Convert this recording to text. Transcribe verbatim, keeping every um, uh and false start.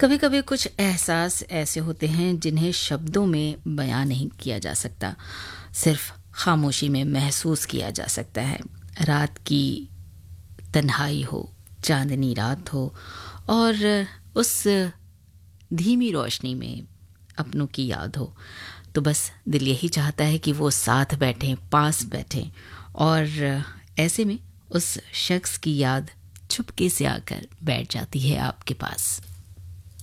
कभी कभी कुछ एहसास ऐसे होते हैं जिन्हें शब्दों में बयां नहीं किया जा सकता, सिर्फ खामोशी में महसूस किया जा सकता है। रात की तन्हाई हो, चांदनी रात हो, और उस धीमी रोशनी में अपनों की याद हो, तो बस दिल यही चाहता है कि वो साथ बैठें, पास बैठें। और ऐसे में उस शख्स की याद चुपके से आकर बैठ जाती है आपके पास।